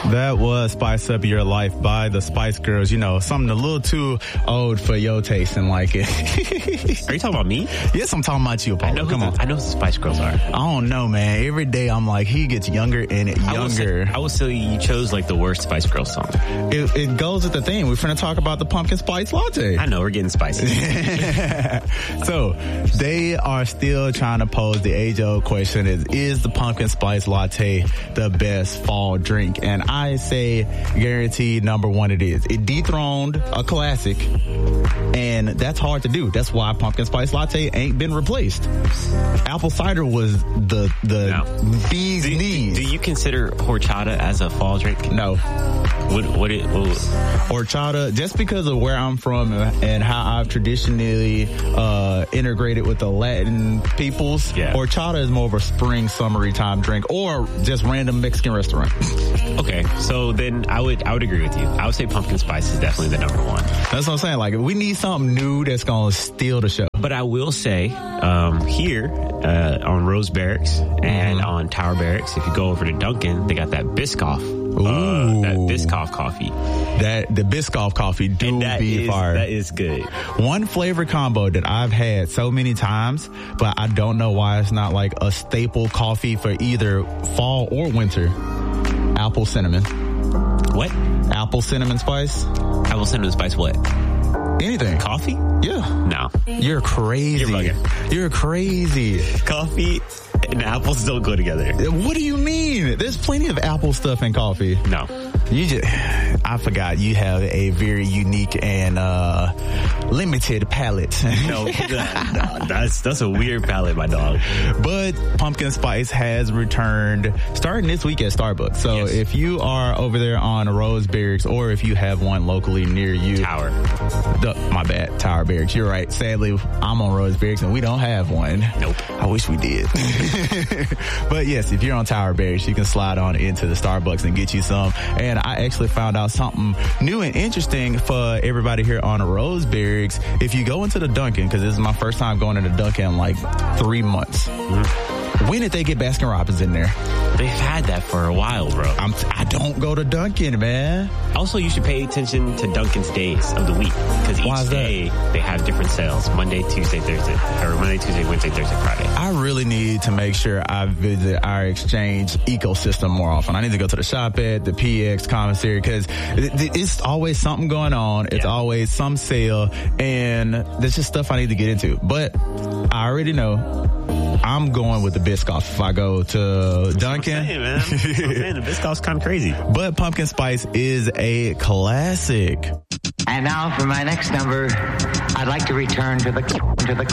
That was Spice Up Your Life by the Spice Girls. You know, something a little too old for your taste and like it. Are you talking about me? Yes, I'm talking about you, Apollo. Come on. I know who the Spice Girls are. I don't know, man. Every day I'm like, he gets younger and younger. I will say you chose like the worst Spice Girls song. It goes with the theme. We're finna talk about the pumpkin spice latte. I know, we're getting spicy. So, they are still trying to pose the age-old question is the pumpkin spice latte the best fall drink? And I say guaranteed number one it is. It dethroned a classic, and that's hard to do. That's why pumpkin spice latte ain't been replaced. Apple cider was the bee's knees. Do you consider horchata as a fall drink? No. Horchata, just because of where I'm from and how I've traditionally integrated with the Latin peoples, horchata is more of a spring, summery time drink or just random Mexican restaurant. Okay, so then I would agree with you. I would say pumpkin spice is definitely the number one. That's what I'm saying. Like, we need something new that's going to steal the show. But I will say, here on Rose Barracks and on Tower Barracks, if you go over to Dunkin', they got that Biscoff. That Biscoff coffee. The Biscoff coffee do be fire. That is good. One flavor combo that I've had so many times, but I don't know why it's not like a staple coffee for either fall or winter. Apple cinnamon. What? Apple cinnamon spice. Apple cinnamon spice what? Anything. Coffee? Yeah. No. You're crazy. You're bugging. You're crazy. Coffee and apples don't go together. What do you mean? There's plenty of apple stuff in coffee. No. I forgot you have a very unique and limited palate. No, that's a weird palate, my dog. But pumpkin spice has returned starting this week at Starbucks. So if you are over there on Rose Barracks or if you have one locally near you. Tower Barracks. You're right. Sadly, I'm on Rose Barracks and we don't have one. Nope. I wish we did. But yes, if you're on Tower Barracks, you can slide on into the Starbucks and get you some. And I actually found out something new and interesting for everybody here on Rose Barracks. If you go into the Dunkin', because this is my first time going into Dunkin' in like 3 months. When did they get Baskin Robbins in there? They've had that for a while, bro. I don't go to Dunkin', man. Also, you should pay attention to Dunkin's days of the week, because each day they have different sales. Monday, Tuesday, Thursday, or Monday, Tuesday, Wednesday, Thursday, Friday. I really need to make sure I visit our exchange ecosystem more often. I need to go to the shop at the PX commissary, because it's always something going on. It's always some sale, and there's just stuff I need to get into. But I already know I'm going with the Biscoff if I go to Dunkin'. I'm saying, man. The Biscoff's kind of crazy. But pumpkin spice is a classic. And now for my next number, I'd like to return to the